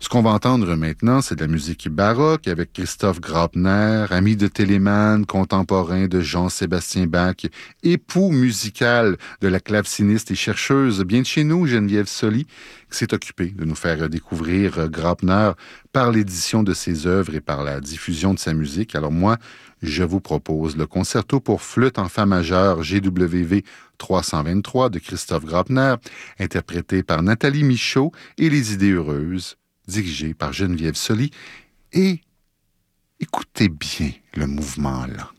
Ce qu'on va entendre maintenant, c'est de la musique baroque avec Christoph Graupner, ami de Telemann, contemporain de Jean-Sébastien Bach, époux musical de la claveciniste et chercheuse bien de chez nous, Geneviève Soli, qui s'est occupée de nous faire découvrir Graupner par l'édition de ses œuvres et par la diffusion de sa musique. Alors moi, je vous propose le concerto pour flûte en fa majeur GWV 323 de Christoph Graupner, interprété par Nathalie Michaud, et Les Idées heureuses, dirigé par Geneviève Soli. Et écoutez bien le mouvement là.